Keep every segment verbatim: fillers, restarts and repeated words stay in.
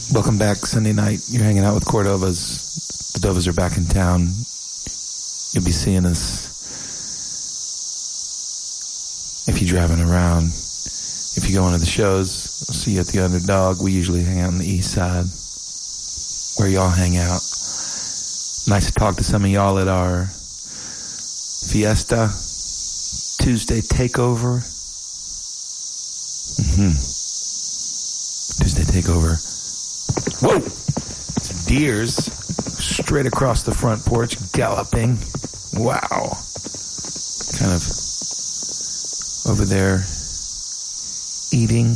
Welcome back, Sunday night. You're hanging out with Cordovas. The Dovas are back in town. You'll be seeing us if you're driving around. If you go into the shows, we'll see you at the Underdog. We usually hang out on the east side, where y'all hang out. Nice to talk to some of y'all at our Fiesta Tuesday Takeover. Mm-hmm. Tuesday Takeover. Whoa! It's deers straight across the front porch, galloping. Wow. Kind of over there eating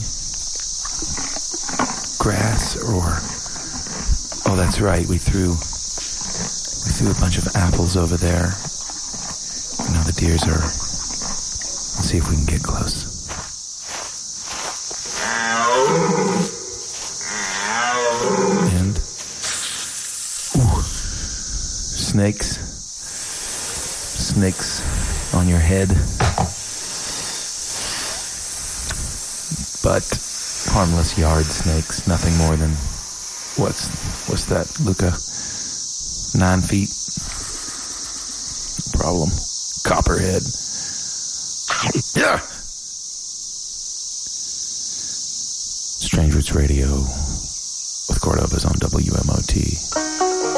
grass or... Oh, that's right. We threw we threw a bunch of apples over there. Now the deers are... Let's see if we can get close. And... Ooh, snakes. Snakes on your head. But harmless yard snakes. Nothing more than... What's what's that, Luca? Nine feet? Problem. Copperhead. Yeah! Strange Roots Radio with Cordovas on W M O T.